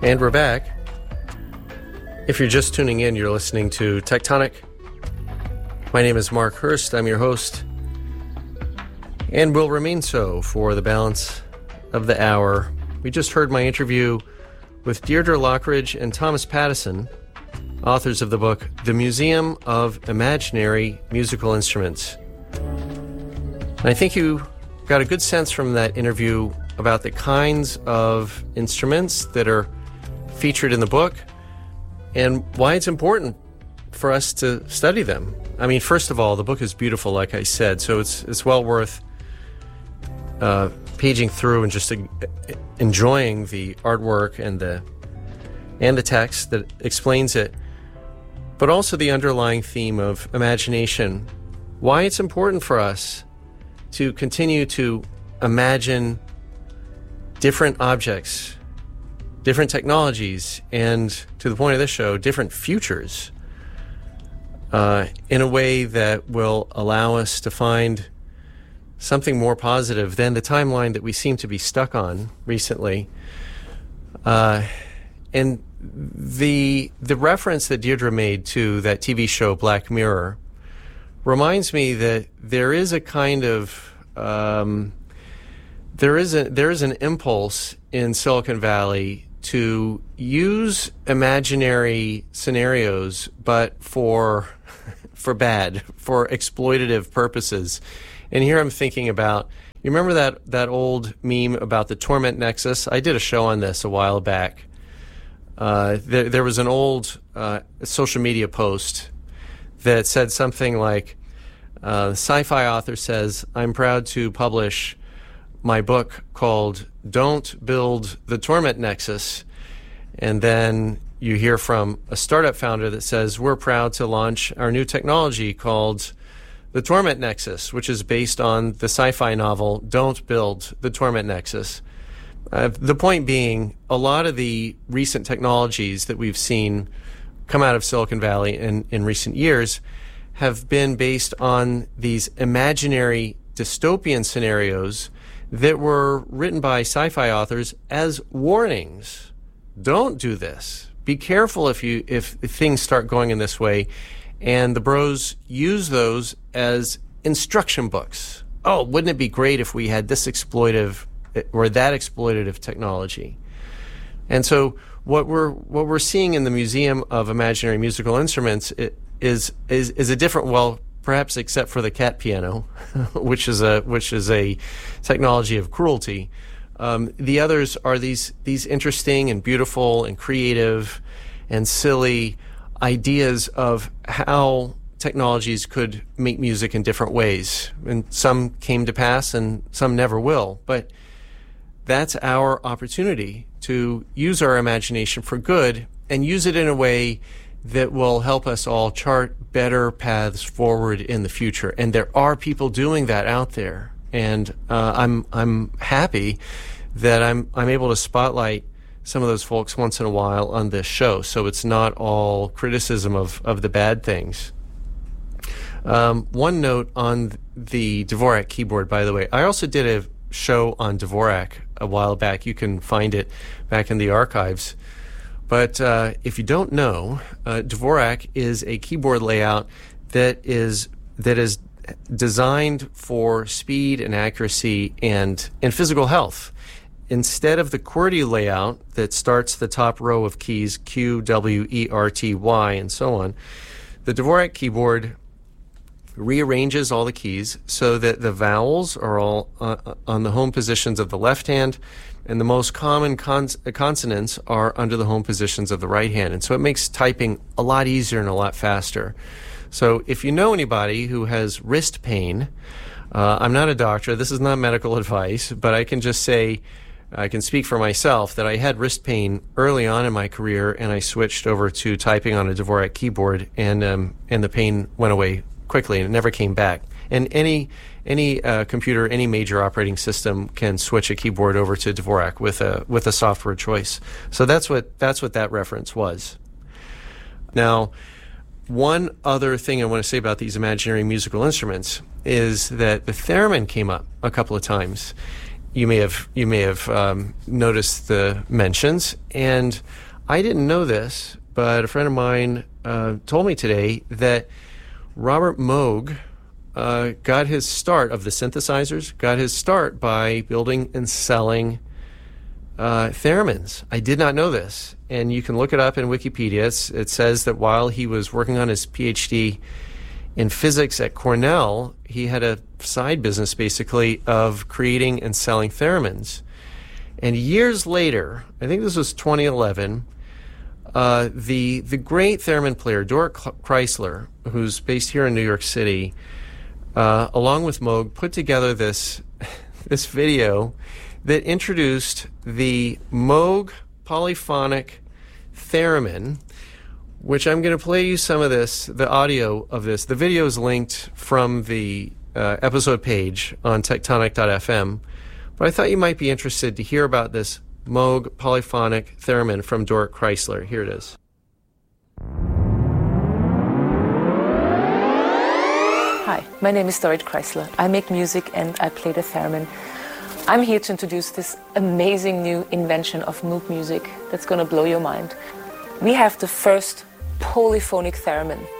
And we're back. If you're just tuning in, you're listening to Tectonic. My name is Mark Hurst. I'm your host, and will remain so for the balance of the hour. We just heard my interview with Deirdre Lockridge and Thomas Pattison, authors of the book The Museum of Imaginary Musical Instruments. And I think you got a good sense from that interview about the kinds of instruments that are featured in the book and why it's important for us to study them. I mean, first of all, the book is beautiful, like I said, so it's well worth paging through and just enjoying the artwork and the text that explains it, but also the underlying theme of imagination. Why it's important for us to continue to imagine different objects, different technologies, and, to the point of this show, different futures in a way that will allow us to find something more positive than the timeline that we seem to be stuck on recently. And the reference that Deirdre made to that TV show Black Mirror reminds me that there is a kind of there is an impulse in Silicon Valley to use imaginary scenarios, but for exploitative purposes. And here I'm thinking about, you remember that old meme about the Torment Nexus? I did a show on this a while back. There was an old social media post that said something like, sci-fi author says, "I'm proud to publish my book called Don't Build the Torment Nexus." And then you hear from a startup founder that says, "We're proud to launch our new technology called the Torment Nexus, which is based on the sci-fi novel Don't Build the Torment Nexus." The point being, a lot of the recent technologies that we've seen come out of Silicon Valley in recent years have been based on these imaginary dystopian scenarios that were written by sci-fi authors as warnings. Don't do this. Be careful if things start going in this way. And the bros use those as instruction books. Oh, wouldn't it be great if we had this exploitive or that exploitative technology? And so what we're seeing in the Museum of Imaginary Musical Instruments is a different, well, perhaps except for the cat piano, which is a technology of cruelty. The others are these interesting and beautiful and creative and silly ideas of how technologies could make music in different ways. And some came to pass and some never will. But that's our opportunity to use our imagination for good and use it in a way that will help us all chart better paths forward in the future. And there are people doing that out there. And I'm happy that I'm able to spotlight some of those folks once in a while on this show, so it's not all criticism of the bad things. One note on the Dvorak keyboard, by the way. I also did a show on Dvorak a while back. You can find it back in the archives. But if you don't know, Dvorak is a keyboard layout that is designed for speed and accuracy and physical health. Instead of the QWERTY layout that starts the top row of keys, Q, W, E, R, T, Y, and so on, the Dvorak keyboard rearranges all the keys so that the vowels are all on the home positions of the left hand, and the most common consonants are under the home positions of the right hand. And so it makes typing a lot easier and a lot faster. So if you know anybody who has wrist pain, I'm not a doctor, this is not medical advice, but I can just say, I can speak for myself that I had wrist pain early on in my career, and I switched over to typing on a Dvorak keyboard, and the pain went away quickly, and it never came back. And any computer, any major operating system can switch a keyboard over to Dvorak with a software choice. So that's what that reference was. Now, one other thing I want to say about these imaginary musical instruments is that the theremin came up a couple of times. you may have noticed the mentions. And I didn't know this, but a friend of mine told me today that Robert Moog got his start of the synthesizers, got his start by building and selling theremins. I did not know this, and you can look it up in Wikipedia. It says that while he was working on his PhD in physics at Cornell, he had a side business basically of creating and selling theremins. And years later, I think this was 2011, the great theremin player Doric Chrysler, who's based here in New York City, along with Moog, put together this video that introduced the Moog polyphonic theremin, which I'm going to play you some of this, the audio of this. The video is linked from the episode page on tectonic.fm, but I thought you might be interested to hear about this Moog polyphonic theremin from Doric Chrysler. Here it is. Hi, my name is Doric Chrysler. I make music and I play the theremin. I'm here to introduce this amazing new invention of Moog music that's going to blow your mind. We have the first polyphonic theremin.